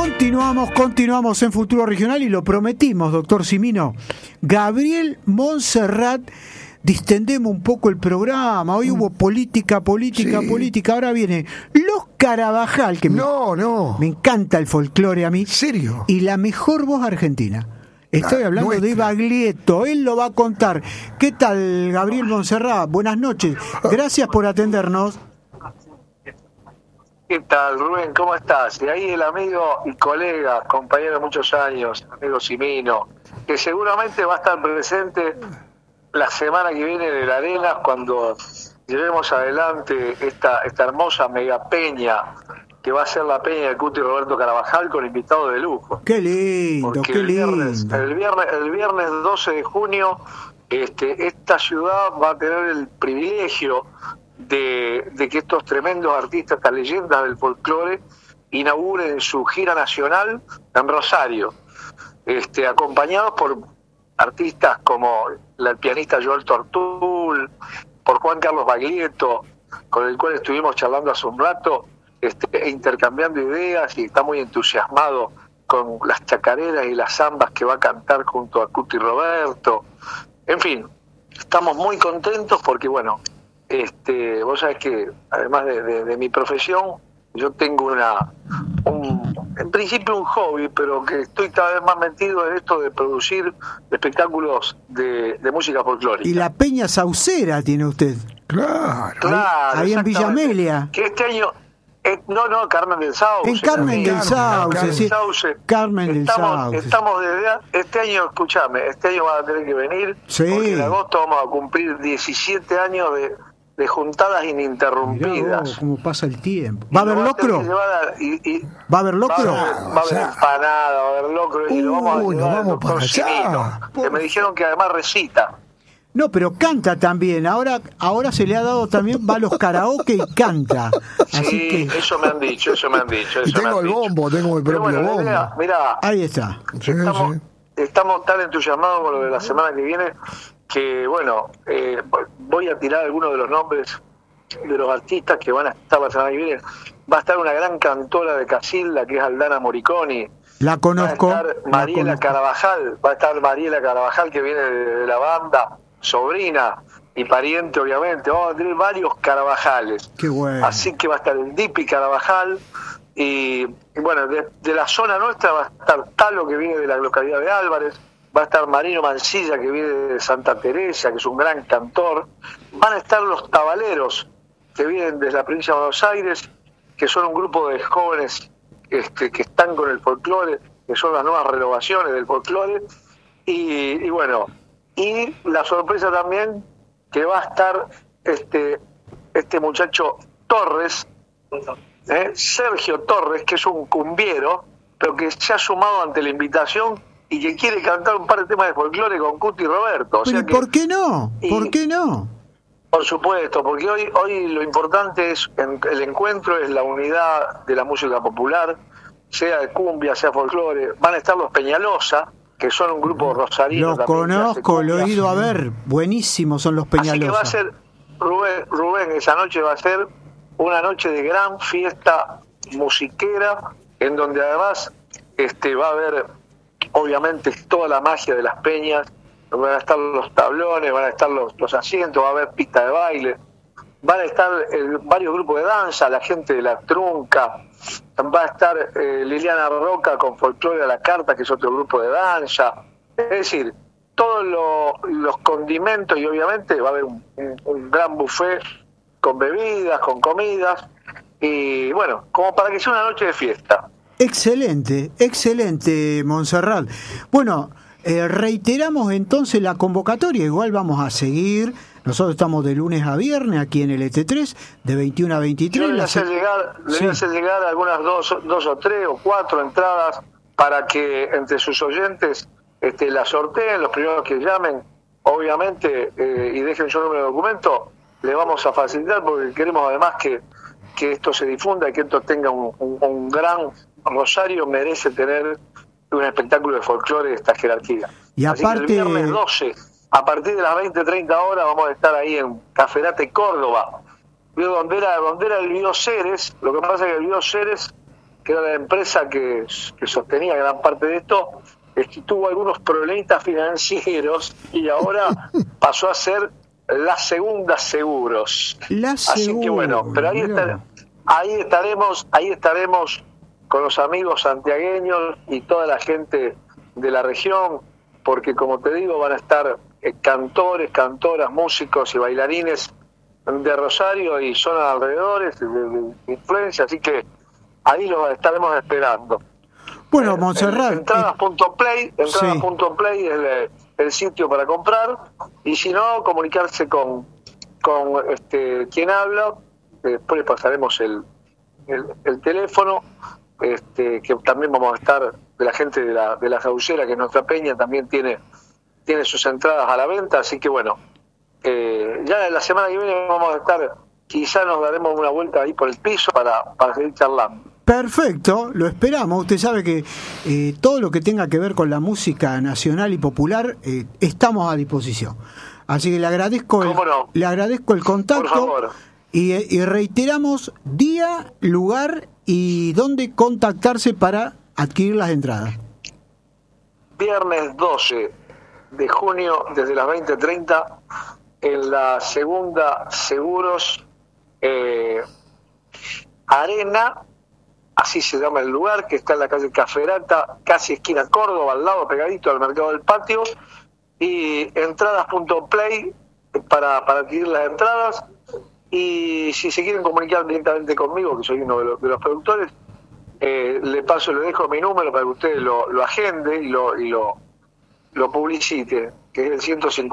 Continuamos en Futuro Regional y lo prometimos, doctor Cimino. Gabriel Montserrat, distendemos un poco el programa. Hoy hubo política. Ahora viene Los Carabajal, que me encanta el folclore a mí. ¿En serio? Y la mejor voz argentina. Estoy hablando de Baglietto, él lo va a contar. ¿Qué tal, Gabriel Montserrat? Buenas noches. Gracias por atendernos. ¿Qué tal, Rubén? ¿Cómo estás? Y ahí el amigo y colega, compañero de muchos años, amigo Cimino, que seguramente va a estar presente la semana que viene en el Arenas cuando llevemos adelante esta hermosa mega peña que va a ser la peña de Cuti Roberto Carabajal con invitados de lujo. ¡Qué lindo, porque qué el viernes 12 de junio esta ciudad va a tener el privilegio de que estos tremendos artistas, estas leyendas del folclore, inauguren su gira nacional en Rosario, acompañados por artistas como el pianista Joel Tortul, por Juan Carlos Baglietto, con el cual estuvimos charlando hace un rato, intercambiando ideas, y está muy entusiasmado con las chacareras y las zambas que va a cantar junto a Cuti Roberto. En fin, estamos muy contentos porque, bueno, vos sabés que además de mi profesión, yo tengo en principio un hobby, pero que estoy cada vez más metido en esto de producir espectáculos de música folclórica. Y la Peña Saucera tiene usted. Claro. Ahí en Villa Amelia. Que este año... No, Carmen del Sauce. En Carmen del Sauce, sí. Carmen del Sauce. Estamos desde este año, escúchame, este año van a tener que venir, sí, porque en agosto vamos a cumplir 17 años de juntadas ininterrumpidas. Mirá vos, cómo pasa el tiempo. ¿Va a haber locro? ¿Va a haber locro? Va a haber empanada, va a haber locro, y lo vamos a llevar al doctor Cimino, que me dijeron que además recita. No, pero canta también. Ahora se le ha dado también, va a los karaoke y canta. Así Sí, que... eso me han dicho. Y tengo el bombo, tengo mi propio bombo. Mirá, ahí está. Estamos tan entusiasmados con lo de la semana que viene que, bueno, voy a tirar algunos de los nombres de los artistas que van a estar la semana que viene. Va a estar una gran cantora de Casilda, que es Aldana Moriconi. La conozco. Va a estar Mariela Carabajal, que viene de la banda, sobrina y pariente, obviamente. Vamos a tener varios Carabajales. Qué bueno. Así que va a estar el Dipi Carabajal. Y bueno, de la zona nuestra va a estar Talo, que viene de la localidad de Álvarez. Va a estar Marino Mancilla, que viene de Santa Teresa, que es un gran cantor. Van a estar los Tabaleros, que vienen de la provincia de Buenos Aires, que son un grupo de jóvenes que están con el folclore, que son las nuevas renovaciones del folclore. Y bueno, y la sorpresa también que va a estar este muchacho Torres, Sergio Torres, que es un cumbiero, pero que se ha sumado ante la invitación y que quiere cantar un par de temas de folclore con Cuti Roberto. O sea, ¿por qué no? ¿Por qué no? Por supuesto, porque hoy lo importante es el encuentro, es la unidad de la música popular, sea de cumbia, sea folclore. Van a estar los Peñalosa, que son un grupo rosarino. Lo conozco, lo he ido a ver. Buenísimos son los Peñalosa. Así que va a ser, Rubén, esa noche va a ser una noche de gran fiesta musiquera, en donde además va a haber, obviamente, toda la magia de las peñas. Van a estar los tablones, van a estar los asientos, va a haber pista de baile, van a estar varios grupos de danza, la gente de La Trunca, va a estar Liliana Roca con Folclore a la Carta, que es otro grupo de danza. Es decir, todos los condimentos, y obviamente va a haber un gran buffet con bebidas, con comidas, y bueno, como para que sea una noche de fiesta. Excelente, Montserrat. Bueno, reiteramos entonces la convocatoria, igual vamos a seguir. Nosotros estamos de lunes a viernes aquí en el ET3, de 21 a 23. Yo le voy a hacer llegar algunas dos o tres o cuatro entradas para que entre sus oyentes la sorteen, los primeros que llamen, obviamente, y dejen su número de documento, le vamos a facilitar, porque queremos además que esto se difunda y que esto tenga un gran... Rosario merece tener un espectáculo de folclore de esta jerarquía. Y así aparte, que el viernes 12, a partir de las 20-30 horas, vamos a estar ahí en Caferate, Córdoba. Donde era el Bioceres. Lo que pasa es que el Bioceres que era la empresa que sostenía gran parte de esto, tuvo algunos problemitas financieros y ahora pasó a ser la Segunda Seguros. Así que bueno, pero ahí estaremos con los amigos santiagueños y toda la gente de la región, porque como te digo, van a estar cantores, cantoras, músicos y bailarines de Rosario y zonas alrededores de influencia, así que ahí los estaremos esperando. Bueno, Montserrat, entradas.play es el sitio para comprar, y si no, comunicarse con quien habla. Después les pasaremos el teléfono, que también vamos a estar, de la gente de la Saucera, que nuestra peña también tiene sus entradas a la venta, así que bueno, ya la semana que viene vamos a estar, quizá nos daremos una vuelta ahí por el piso para seguir charlando. Perfecto, lo esperamos. Usted sabe que todo lo que tenga que ver con la música nacional y popular, estamos a disposición. Así que le agradezco el contacto. Por favor. Y reiteramos día, lugar y dónde contactarse para adquirir las entradas. Viernes 12 de junio, desde las 20:30, en la Segunda Seguros Arena, así se llama el lugar, que está en la calle Caferata, casi esquina Córdoba, al lado, pegadito al Mercado del Patio, y entradas.play para adquirir las entradas. Y si se quieren comunicar directamente conmigo, que soy uno de los productores, le dejo mi número para que usted lo agende y lo publicite, que es el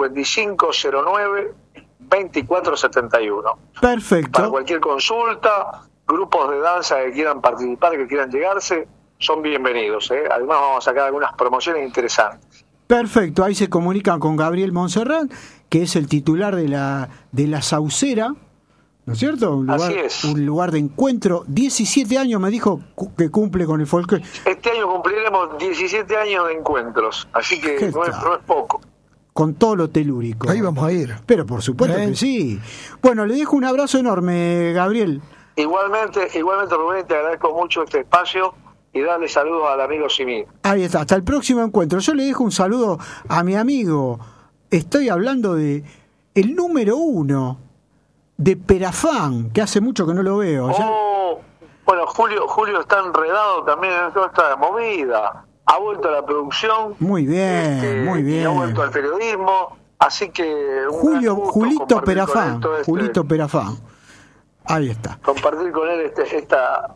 155-09-2471. Perfecto. Para cualquier consulta, grupos de danza que quieran participar, que quieran llegarse, son bienvenidos. Además vamos a sacar algunas promociones interesantes. Perfecto, ahí se comunican con Gabriel Montserrat, que es el titular de la Saucera, ¿no es cierto? Así es. Un lugar de encuentro. 17 años me dijo que cumple con el folclore. Este año cumpliremos 17 años de encuentros, así que no es poco. Con todo lo telúrico. Ahí vamos a ir. Pero por supuesto que sí. Bueno, le dejo un abrazo enorme, Gabriel. Igualmente Rubén, te agradezco mucho este espacio y darle saludos al amigo Simín. Ahí está, hasta el próximo encuentro. Yo le dejo un saludo a mi amigo. Estoy hablando de el número 1 de Perafán, que hace mucho que no lo veo. Bueno, Julio está enredado también en toda esta movida. Ha vuelto a la producción. Muy bien, muy bien. Y ha vuelto al periodismo. Así que Julito Perafán. Julito Perafán. Ahí está. Compartir con él esta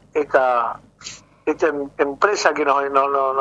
empresa que nos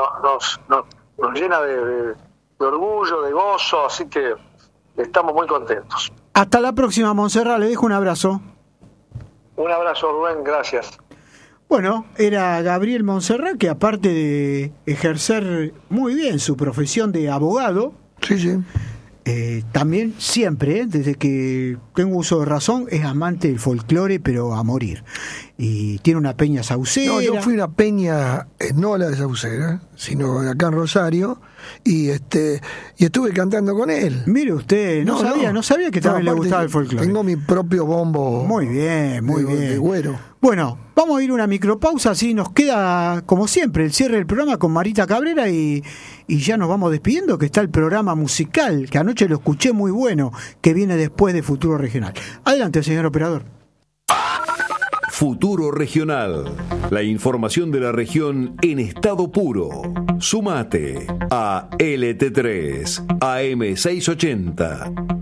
llena de orgullo, de gozo, así que estamos muy contentos. Hasta la próxima, Montserrat, le dejo un abrazo. Un abrazo, Rubén, gracias. Bueno, era Gabriel Montserrat, que aparte de ejercer muy bien su profesión de abogado, sí. También siempre, desde que tengo uso de razón, es amante del folclore, pero a morir. Y tiene una peña saucera. No, yo fui a una peña, no la de Saucera, sino acá en Rosario, y estuve cantando con él. Mire usted, no sabía que también le gustaba el folclore. Tengo mi propio bombo. Muy bien, muy bien. De güero. Bueno, vamos a ir a una micropausa, así nos queda, como siempre, el cierre del programa con Marita Cabrera y ya nos vamos despidiendo, que está el programa musical, que anoche lo escuché muy bueno, que viene después de Futuro Regional. Adelante, señor operador. Futuro Regional. La información de la región en estado puro. Sumate a LT3 AM680.